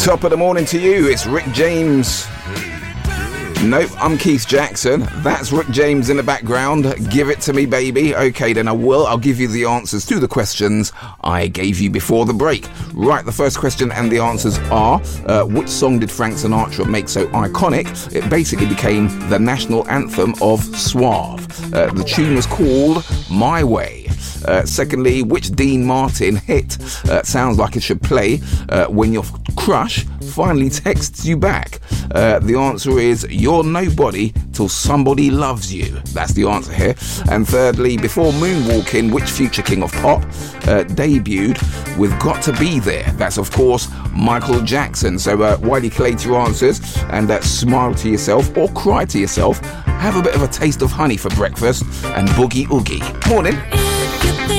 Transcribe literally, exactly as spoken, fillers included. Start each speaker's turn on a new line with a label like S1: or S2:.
S1: Top of the morning to you. It's Rick James. Nope, I'm Keith Jackson. That's Rick James in the background. Give it to me, baby. Okay, then I will. I'll give you the answers to the questions I gave you before the break. Right, the first question and the answers are, uh, which song did Frank Sinatra make so iconic? It basically became the national anthem of Suave. Uh, the tune was called My Way. Uh, secondly, which Dean Martin hit uh, sounds like it should play uh, when your crush finally texts you back? Uh, the answer is You're Nobody Till Somebody Loves You. That's the answer here. And thirdly, before moonwalking, which future king of pop uh, debuted with Got to Be There? That's, of course, Michael Jackson. So uh, while you collate your answers and uh, smile to yourself or cry to yourself, have a bit of a taste of honey for breakfast and boogie oogie. Morning.